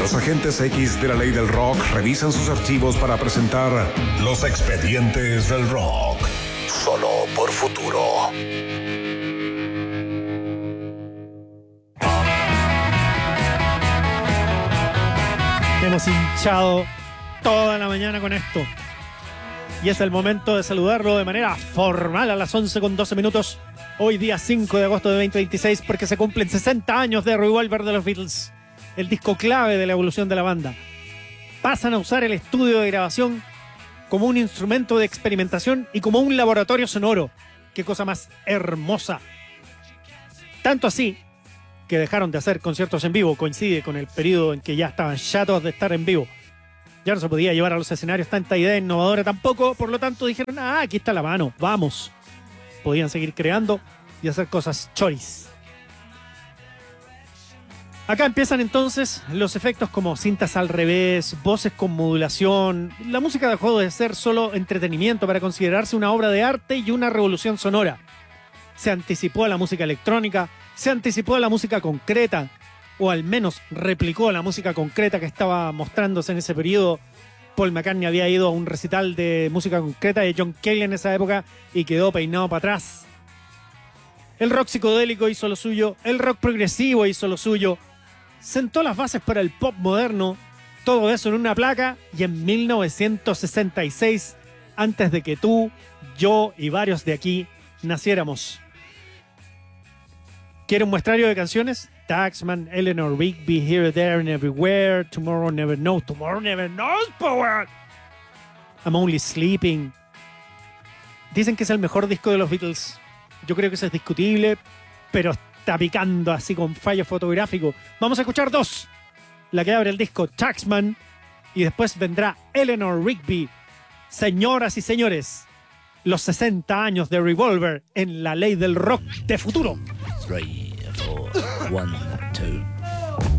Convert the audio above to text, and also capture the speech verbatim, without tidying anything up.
Los agentes X de la ley del rock revisan sus archivos para presentar Los Expedientes del Rock. Solo por Futuro. Hemos hinchado toda la mañana con esto. Y es el momento de saludarlo de manera formal a las once con doce minutos. Hoy día cinco de agosto de veinte veintiséis, porque se cumplen sesenta años de Revolver de los Beatles. El disco clave de la evolución de la banda. Pasan a usar el estudio de grabación como un instrumento de experimentación y como un laboratorio sonoro. Qué cosa más hermosa. Tanto así que dejaron de hacer conciertos en vivo. Coincide con el periodo en que ya estaban chatos de estar en vivo. Ya no se podía llevar a los escenarios tanta idea innovadora tampoco. Por lo tanto dijeron, ah, aquí está la mano, vamos. Podían seguir creando y hacer cosas choris. Acá empiezan entonces los efectos como cintas al revés, voces con modulación. La música dejó de ser solo entretenimiento para considerarse una obra de arte y una revolución sonora. Se anticipó a la música electrónica, se anticipó a la música concreta, o al menos replicó la música concreta que estaba mostrándose en ese periodo. Paul McCartney había ido a un recital de música concreta de John Cale en esa época y quedó peinado para atrás. El rock psicodélico hizo lo suyo, el rock progresivo hizo lo suyo. Sentó las bases para el pop moderno, todo eso en una placa, y en mil novecientos sesenta y seis, antes de que tú, yo y varios de aquí naciéramos. ¿Quiere un muestrario de canciones? Taxman, Eleanor Rigby, Here, There and Everywhere, Tomorrow Never Knows, Tomorrow Never Knows, Power. I'm Only Sleeping. Dicen que es el mejor disco de los Beatles. Yo creo que eso es discutible, pero está picando así con fallo fotográfico. Vamos a escuchar dos. La que abre el disco, Taxman, y después vendrá Eleanor Rigby. Señoras y señores, los sesenta años de Revolver en la ley del rock de futuro. Three, four, one, two.